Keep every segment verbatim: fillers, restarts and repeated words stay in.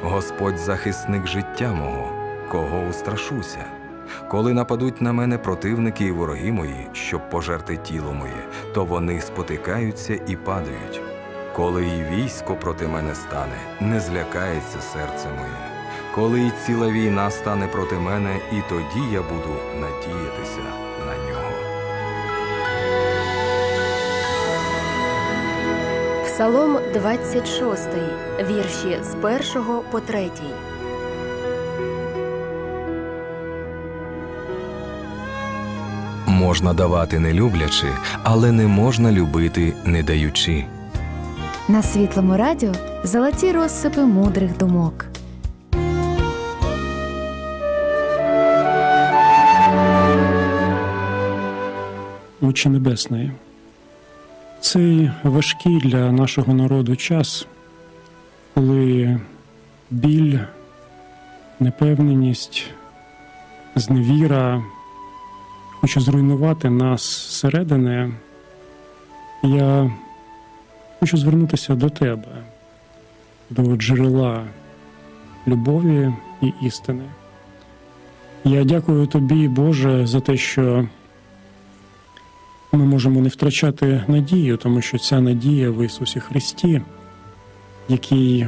Господь захисник життя мого, кого устрашуся? Коли нападуть на мене противники і вороги мої, щоб пожерти тіло моє, то вони спотикаються і падають. Коли і військо проти мене стане, не злякається серце моє. Коли і ціла війна стане проти мене, і тоді я буду надіятися на нього. Псалом двадцять шостий, вірші з першого по третій. Можна давати не люблячи, але не можна любити не даючи. На Світлому радіо золоті розсипи мудрих думок. Отче Небесний, цей важкий для нашого народу час, коли біль, непевненість, зневіра хоче зруйнувати нас зсередини, я хочу звернутися до Тебе, до джерела любові і істини. Я дякую Тобі, Боже, за те, що ми можемо не втрачати надію, тому що ця надія в Ісусі Христі, який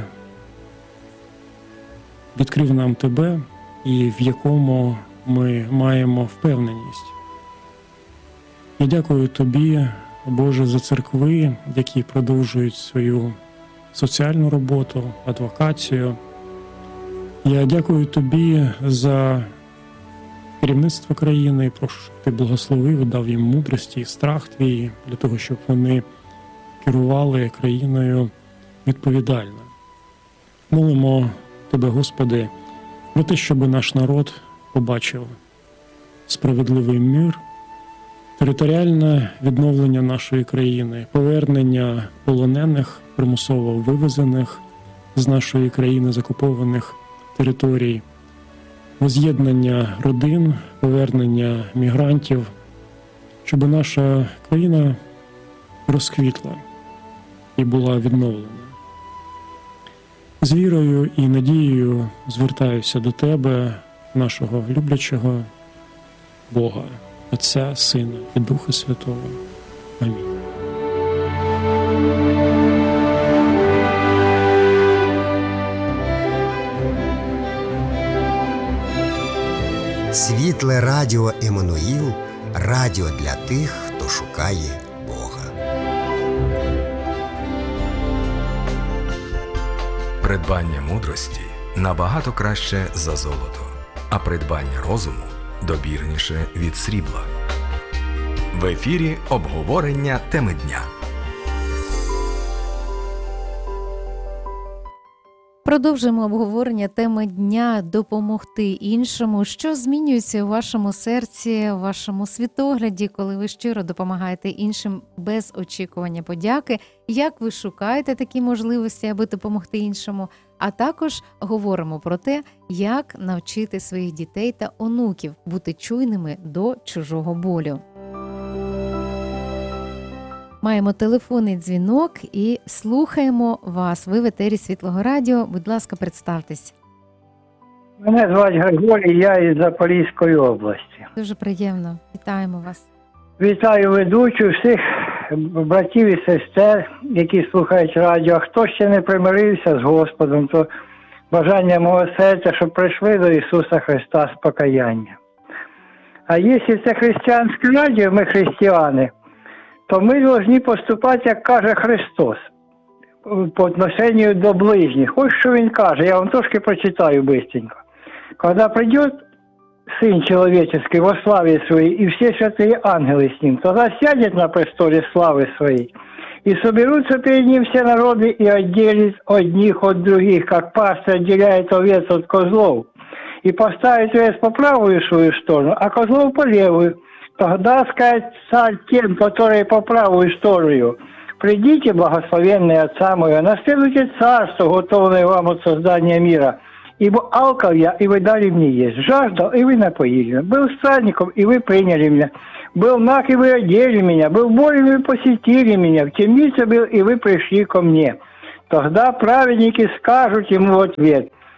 відкрив нам Тебе і в якому ми маємо впевненість. Я дякую Тобі, Боже, за церкви, які продовжують свою соціальну роботу, адвокацію. Я дякую Тобі за керівництво країни, прошу, щоб Ти благословив, дав їм мудрості і страх Твій, для того, щоб вони керували країною відповідально. Молимо Тебе, Господи, про те, щоб наш народ побачив справедливий мир, територіальне відновлення нашої країни, повернення полонених, примусово вивезених з нашої країни з окупованих територій, воз'єднання родин, повернення мігрантів, щоб наша країна розквітла і була відновлена. З вірою і надією звертаюся до Тебе, нашого люблячого Бога, Отця, Сина і Духа Святого. Амінь. Світле радіо Еммануїл – радіо для тих, хто шукає Бога. Придбання мудрості набагато краще за золото, а придбання розуму добірніше від срібла. В ефірі обговорення теми дня. Продовжуємо обговорення теми дня «Допомогти іншому». Що змінюється у вашому серці, у вашому світогляді, коли ви щиро допомагаєте іншим без очікування подяки? Як ви шукаєте такі можливості, аби допомогти іншому? А також говоримо про те, як навчити своїх дітей та онуків бути чуйними до чужого болю. Маємо телефонний дзвінок і слухаємо вас. Ви в етері Світлого радіо. Будь ласка, представтесь. Мене звати Григорій, я із Запорізької області. Дуже приємно. Вітаємо вас. Вітаю ведучу, всіх братів і сестер, які слухають радіо. А хто ще не примирився з Господом, то бажання мого серця, щоб прийшли до Ісуса Христа з покаяння. А якщо це християнське радіо, ми християни, то ми повинні поступати, як каже Христос, по відношенню до ближніх. Ось що Він каже, я вам трошки прочитаю быстренько. Когда придет Сын Человеческий во славе Своей, и все святые ангелы с Ним, тогда сядет на престоле славы Своей, и соберутся перед Ним все народы, и отделит одних от других, как пастырь отделяет овец от козлов, и поставит овец по правую свою сторону, а козлов по левую. Тогда скажет царь тем, которые по правую сторону: «Придите, благословенные Отца Моего, наследуйте царство, готовое вам от создания мира. Ибо алкал я, и вы дали мне есть, жаждал, и вы напоили меня, был странником, и вы приняли меня, был наг, и вы одели меня, был болен, и вы посетили меня, в темнице был, и вы пришли ко мне». Тогда праведники скажут ему в ответ: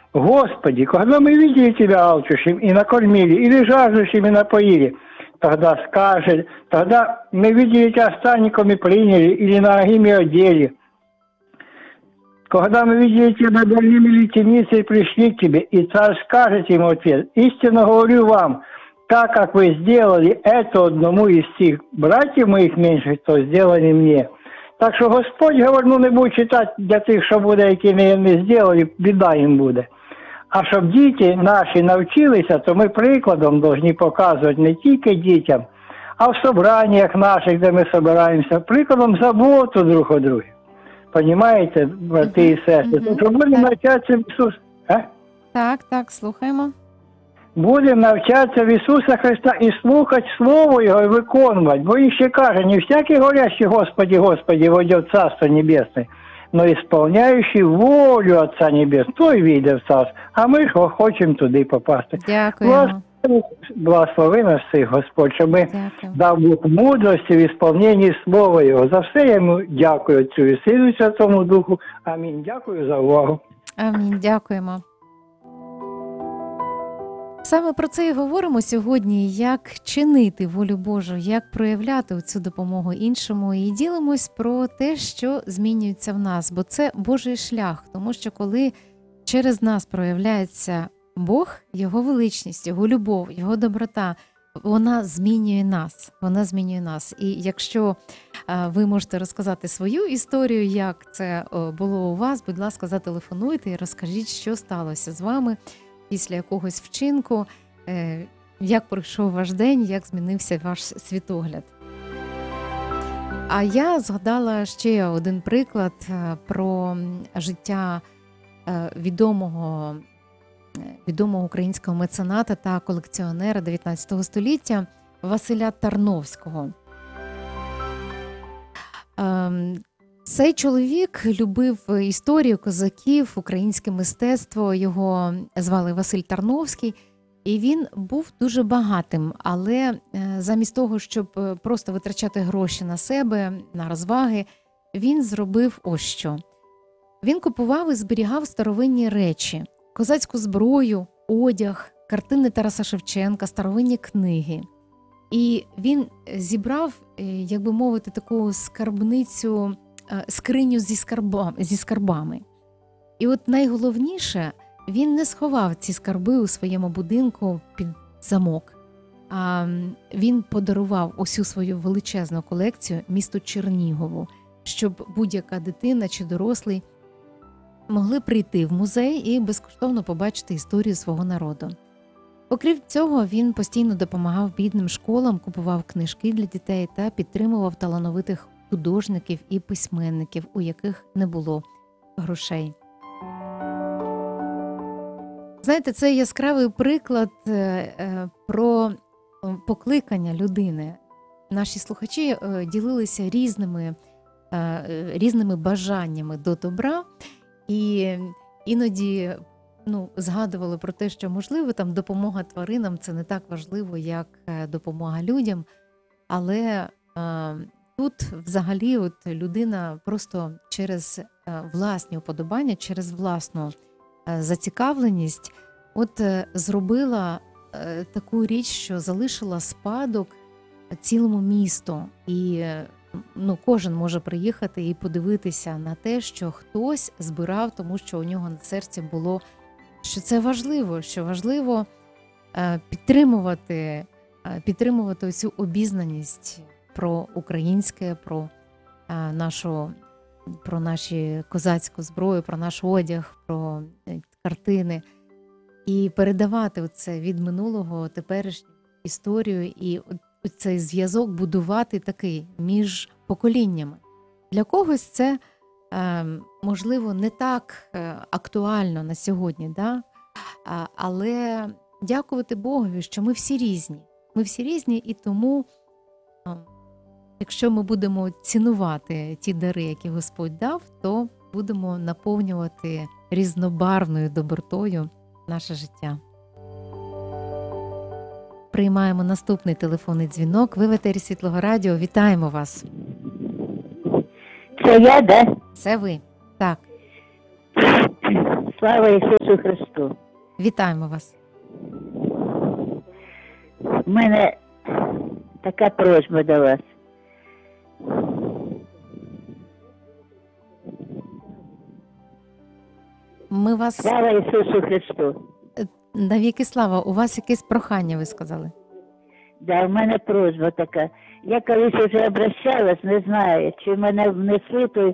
Господи, когда мы видели Тебя алчущим и накормили, или жаждущим и напоили, тогда скажет, тогда мы видели Тебя странником и приняли, или нагими одели. Когда мы видели Тебя больным или темницей, пришли к Тебе, и Царь скажет ему в ответ, истинно говорю вам, так как вы сделали это одному из тих братьев моїх менших, то сделали мне. Так що Господь, говорю, ну не буде читати для тих, що буде, які не, не зробили, біда їм буде. А щоб діти наші навчилися, то ми прикладом повинні показувати не тільки дітям, а в собраннях наших, де ми збираємося, прикладом заботу друг о друге. Понімаєте, брати і сестри? Мгм. Тому будемо навчатися в Ісус. А? Так, так, слухаємо. Будемо навчатися в Ісуса Христа і слухати Слово Його і виконувати. Бо Він ще каже, не всякий говорящий Господи, Господи, войдет в Царство Небесне, но исполняющий волю Отца Небесного, той війде в Царство. А ми ж хочемо туди попасти. Дякуємо. Благослови нас всіх, Господь, щоб ми Дякую. дав Бог мудрості в ісполненні Слова Його. За все я йому дякую Отцю і Сину і Святому Духу. Амінь. Дякую за увагу. Амінь, дякуємо. Саме про це і говоримо сьогодні, як чинити волю Божу, як проявляти цю допомогу іншому, і ділимось про те, що змінюється в нас, бо це Божий шлях, тому що коли через нас проявляється Бог, Його величність, Його любов, Його доброта, вона змінює нас, вона змінює нас. І якщо а, ви можете розказати свою історію, як це о, було у вас, будь ласка, зателефонуйте і розкажіть, що сталося з вами після якогось вчинку, е, як пройшов ваш день, як змінився ваш світогляд. А я згадала ще один приклад е, про життя е, відомого, е, відомого українського мецената та колекціонера дев'ятнадцятого століття Василя Тарновського. Е, Цей чоловік любив історію козаків, українське мистецтво, його звали Василь Тарновський, і він був дуже багатим, але замість того, щоб просто витрачати гроші на себе, на розваги, він зробив ось що. Він купував і зберігав старовинні речі, козацьку зброю, одяг, картини Тараса Шевченка, старовинні книги. І він зібрав, як би мовити, таку скарбницю, скриню зі, скарба, зі скарбами. І от найголовніше, він не сховав ці скарби у своєму будинку під замок, а він подарував усю свою величезну колекцію місту Чернігову, щоб будь-яка дитина чи дорослий могли прийти в музей і безкоштовно побачити історію свого народу. Окрім цього, він постійно допомагав бідним школам, купував книжки для дітей та підтримував талановитих художників і письменників, у яких не було грошей. Знаєте, це яскравий приклад про покликання людини. Наші слухачі ділилися різними, різними бажаннями до добра, і іноді ну, згадували про те, що, можливо, там допомога тваринам – це не так важливо, як допомога людям, але тут взагалі от людина просто через власні уподобання, через власну зацікавленість от зробила таку річ, що залишила спадок цілому місту. І ну, кожен може приїхати і подивитися на те, що хтось збирав, тому що у нього на серці було, що це важливо, що важливо підтримувати, підтримувати цю обізнаність про українське, про нашу, про наші козацьку зброю, про наш одяг, про картини. І передавати це від минулого, теперішню історію, і цей зв'язок будувати такий між поколіннями. Для когось це, можливо, не так актуально на сьогодні, да? Але дякувати Богові, що ми всі різні. Ми всі різні, і тому, якщо ми будемо цінувати ті дари, які Господь дав, то будемо наповнювати різнобарвною добротою наше життя. Приймаємо наступний телефонний дзвінок. Ви в етері Світлого Радіо. Вітаємо вас. Це я, да? Це ви. Так. Слава Ісусу Христу! Вітаємо вас. У мене така просьба до вас. Ми вас Слава Ісусу Христу! навіки слава. У вас якесь прохання, ви сказали. Да, у мене просьба така. Я колись вже обращалась, не знаю, чи мене внесли той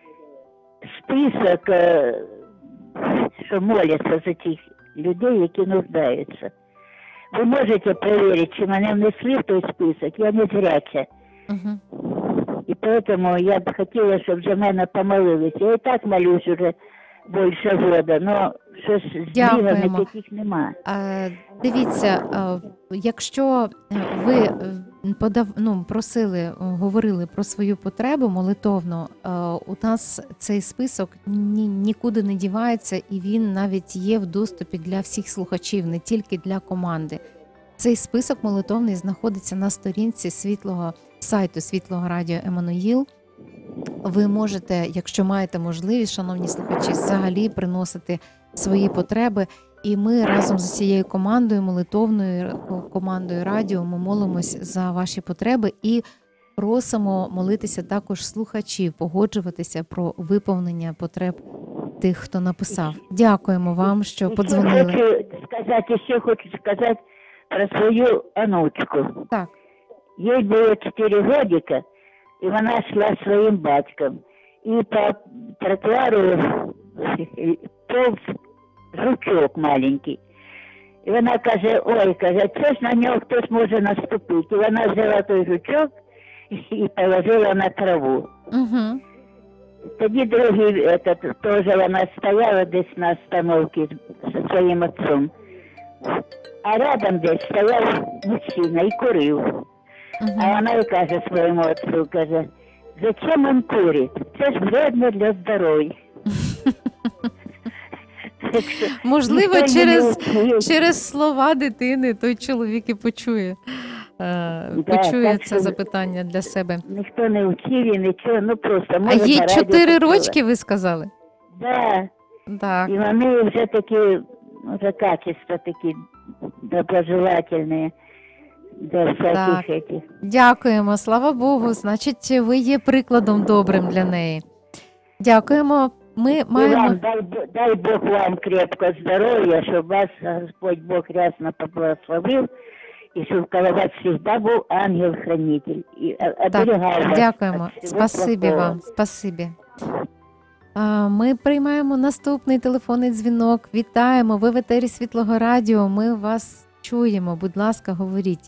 список, е, що моляться за тих людей, які нуждаються. Ви можете перевірити, чи мене внесли в той список? Я не зряча. Угу. І тому я б хотіла, щоб за мене помолилися. Я і так молюсь уже більше года, але щось Дякуємо. здвигів таких немає. А, дивіться, а, якщо ви е, подав, ну, просили, е, говорили про свою потребу молитовну, е, у нас цей список ні, нікуди не дівається, і він навіть є в доступі для всіх слухачів, не тільки для команди. Цей список молитовний знаходиться на сторінці світлого сайту Світлого Радіо Еммануїл. Ви можете, якщо маєте можливість, шановні слухачі, взагалі приносити свої потреби. І ми разом з усією командою, молитовною командою радіо, ми молимось за ваші потреби і просимо молитися також слухачів, погоджуватися про виповнення потреб тих, хто написав. Дякуємо вам, що Ще подзвонили. хочу сказати, ще хочу сказати про свою онучку. Так. Їй було чотири годика, і вона йшла зі своїм батьком. І по тротуару повз жучок маленький. І вона каже, ой, каже, це ж на нього хтось може наступити. І вона взяла той жучок і положила на траву. Угу. Тоді другий, этот, теж вона стояла десь на остановці зі своїм отцом. А рядом десь стояв мужчина і курив. Угу. А вона і каже своєму отцу, каже, зачем він курить? Це ж вредно для здоров'я. Можливо, Ніхто через, не вчив. через слова дитини той чоловік і почує, е, Да, почує так це що- запитання для себе. Ніхто не вчив і нічого, ну просто А може їй по радіо чотири почула. рочки, ви сказали? Да, Так. і вони вже такі, вже качества такі доброжелательні до всяких Так. этих. Дякуємо, слава Богу. Значить, ви є прикладом добрим для неї. Дякуємо. Ми І маємо. вам, дай, Бо- дай Бог вам крепко здоров'я, щоб вас Господь Бог рясно поблагословив, і щоб коло вас завжди був ангел-хранитель. І о- оберігав вас Дякуємо. від всього Спасибі плохого. вам. Спасибі. А, Ми приймаємо наступний телефонний дзвінок. Вітаємо. Ви в етері Світлого Радіо. Ми вас чуємо. Будь ласка, говоріть.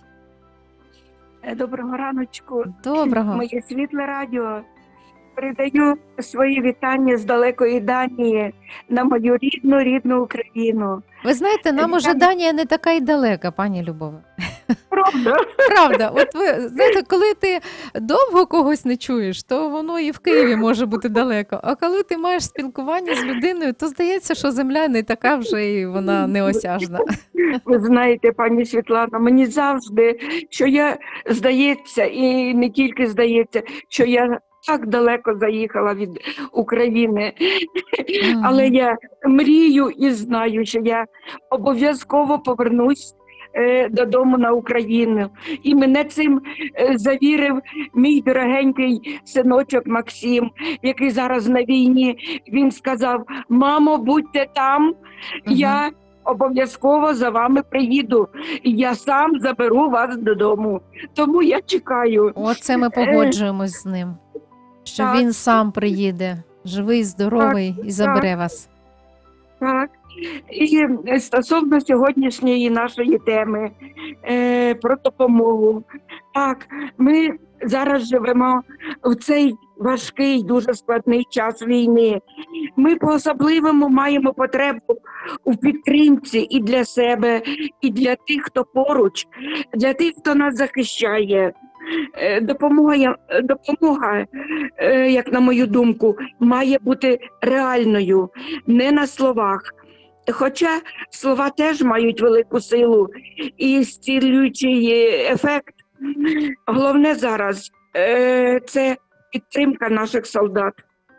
Доброго раночку. Доброго. Моє світле радіо. Передаю свої вітання з далекої Данії на мою рідну, рідну Україну. Ви знаєте, нам уже Вітаю. Данія не така й далека, пані Любове. Правда? Правда, от ви знаєте, коли ти довго когось не чуєш, то воно і в Києві може бути далеко. А коли ти маєш спілкування з людиною, то здається, що земля не така вже і вона неосяжна. Ви знаєте, пані Світлана, мені завжди, що я, здається, і не тільки здається, що я так далеко заїхала від України. Але я мрію і знаю, що я обов'язково повернусь е, додому на Україну. І мене цим е, завірив мій дорогенький синочок Максим, який зараз на війні. Він сказав: мамо, будьте там, я обов'язково за вами приїду. І я сам заберу вас додому. Тому я чекаю. Оце ми погоджуємось з ним, що Так. він сам приїде, живий, здоровий і забере вас. Так. І е, стосовно сьогоднішньої нашої теми е, про допомогу. Так, ми зараз живемо в цей важкий, дуже складний час війни. Ми по-особливому маємо потребу у підтримці і для себе, і для тих, хто поруч, для тих, хто нас захищає. Е, Допомога, допомога, е, як на мою думку, має бути реальною, не на словах. Хоча слова теж мають велику силу і зцілюючий ефект. Головне зараз е, – це підтримка наших солдат.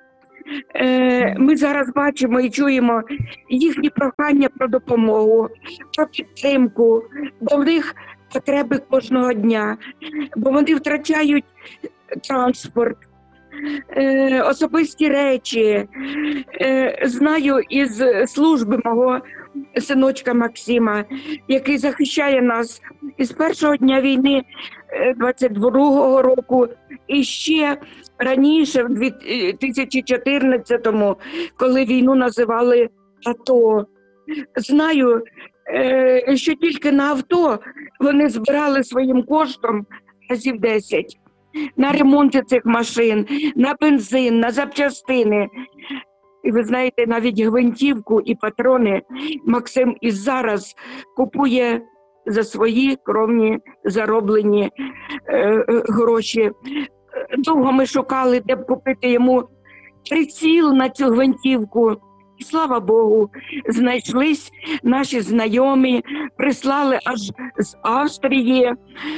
Е, Ми зараз бачимо і чуємо їхні прохання про допомогу, про підтримку, бо в них потреби кожного дня, бо вони втрачають транспорт, е, особисті речі. Е, Знаю із служби мого синочка Максима, який захищає нас із першого дня війни е, двадцять другого року, і ще раніше, в дві тисячі чотирнадцятому, коли війну називали АТО. Знаю, е, що тільки на авто вони збирали своїм коштом разів десять. На ремонти цих машин, на бензин, на запчастини. І ви знаєте, навіть гвинтівку і патрони Максим і зараз купує за свої кровні зароблені е, е, гроші. Довго ми шукали, де б купити йому приціл на цю гвинтівку. І, слава Богу, знайшлись наші знайомі, прислали аж з Австрії.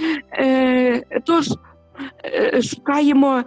Е, тож е, шукаємо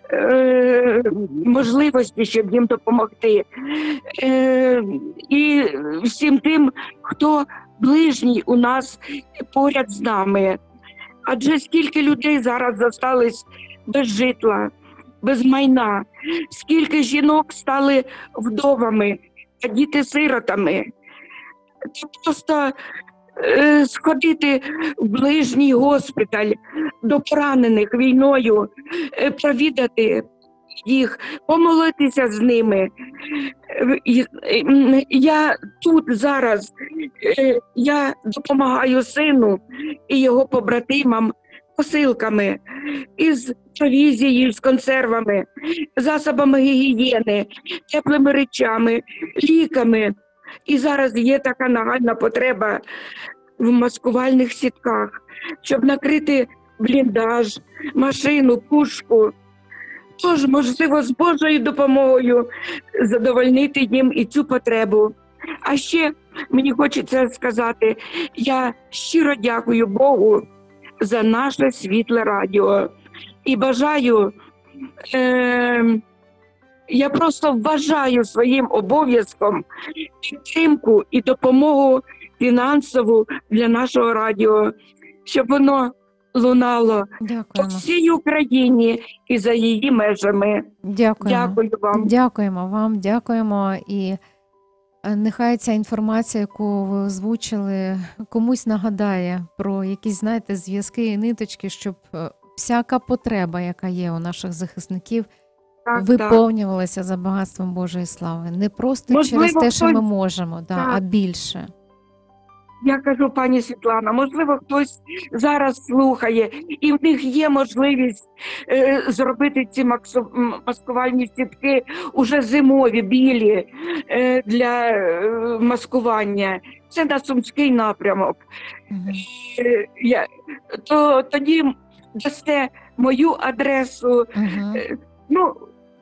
е, можливості, щоб їм допомогти. Е, і всім тим, хто ближній у нас поряд з нами. Адже скільки людей зараз залишились без житла, без майна, скільки жінок стали вдовами, а діти сиротами. Це просто е, сходити в ближній госпіталь до поранених війною, е, провідати їх, помолитися з ними. Е, е, Я тут зараз, е, я допомагаю сину і його побратимам посилками із провізією, з консервами, засобами гігієни, теплими речами, ліками. І зараз є така нагальна потреба в маскувальних сітках, щоб накрити бліндаж, машину, пушку. Тож, можливо, з Божою допомогою задовольнити їм і цю потребу. А ще мені хочеться сказати, я щиро дякую Богу за наше світле радіо. І бажаю, е, я просто вважаю своїм обов'язком підтримку і допомогу фінансову для нашого радіо, щоб воно лунало по Дякуємо. всій Україні і за її межами. Дякуємо. Дякую вам. Дякуємо вам, дякуємо. І е, нехай ця інформація, яку ви озвучили, комусь нагадає про якісь, знаєте, зв'язки і ниточки, щоб е, всяка потреба, яка є у наших захисників, Так, виповнювалася за багатством Божої слави. Не просто Можливо, через те, що ми хтось- можемо, да, Так. а більше. Я кажу, пані Світлана, можливо, хтось зараз слухає, і в них є можливість е, зробити ці максу- м, маскувальні сітки уже зимові, білі, е, для е, маскування. Це на Сумський напрямок. Мгм. Е, я, то тоді дасте мою адресу. Мгм. Ну,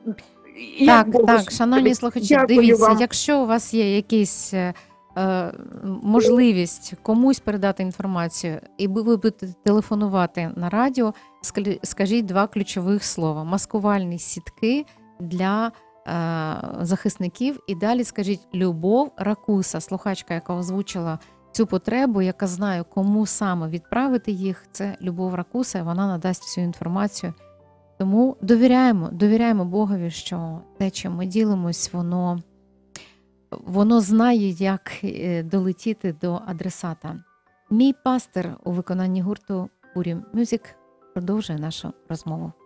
як Так, Богу так, сказати. шановні слухачі, Дякую дивіться, вам. якщо у вас є якісь е, е, можливість комусь передати інформацію, і ви будете телефонувати на радіо, склі- скажіть два ключових слова: маскувальні сітки для е, захисників, і далі скажіть Любов Ракуса, слухачка, яка озвучила цю потребу, яка знає, кому саме відправити їх, це Любов Ракуса, і вона надасть всю інформацію. Тому довіряємо, довіряємо Богові, що те, чим ми ділимось, воно, воно знає, як е, долетіти до адресата. Мій пастир у виконанні гурту Пурім Мюзик продовжує нашу розмову.